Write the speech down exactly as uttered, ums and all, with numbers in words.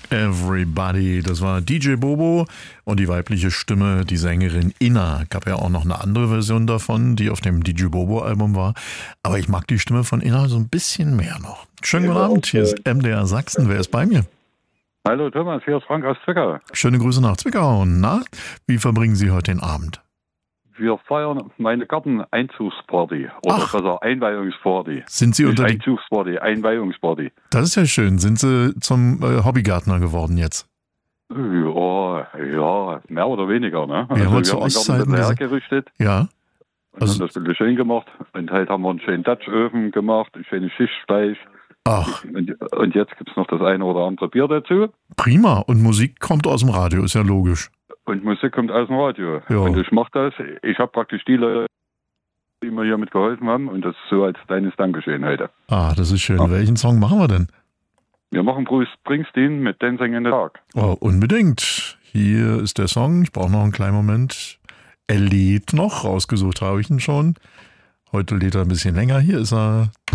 Everybody, das war D J Bobo und die weibliche Stimme, die Sängerin Inna. Gab ja auch noch eine andere Version davon, die auf dem D J Bobo Album war. Aber ich mag die Stimme von Inna so ein bisschen mehr noch. Schönen guten Abend, hier ist M D R Sachsen. Wer ist bei mir? Hallo Thomas, hier ist Frank aus Zwickau. Schöne Grüße nach Zwickau. Na, wie verbringen Sie heute den Abend? Wir feiern meine Garteneinzugsparty oder Ach. besser Einweihungsparty. Sind Sie Nicht unter die... Einzugsparty, Einweihungsparty. Das ist ja schön. Sind Sie zum äh, Hobbygärtner geworden jetzt? Ja, ja, mehr oder weniger. Ne? Wir haben Also, heute zu wir haben den Garten ein Ostzeiten bisschen gesagt- hergerichtet Ja. und Also- haben das ein bisschen schön gemacht. Und heute haben wir einen schönen Dutch-Öfen gemacht, ein schönes Schichtfleisch. Ach, Und, und jetzt gibt es noch das eine oder andere Bier dazu. prima. Und Musik kommt aus dem Radio, ist ja logisch. Und Musik kommt aus dem Radio. Ja. Und ich mache das. Ich habe praktisch die Leute, die mir hier mitgeholfen haben. Und das so als kleines Dankeschön heute. Ah, das ist schön. Ja. Welchen Song machen wir denn? Wir machen Bruce Springsteen mit Dancing in the Dark. Oh, unbedingt. Hier ist der Song. Ich brauche noch einen kleinen Moment. Er lädt noch. Rausgesucht habe ich ihn schon. Heute lädt er ein bisschen länger. Hier ist er.